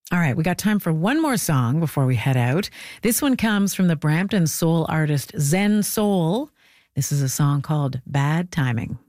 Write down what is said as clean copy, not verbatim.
All right, we got time for one more song before we head out. This one comes from the Brampton soul artist Zen Soul. This is a song called Bad Timing.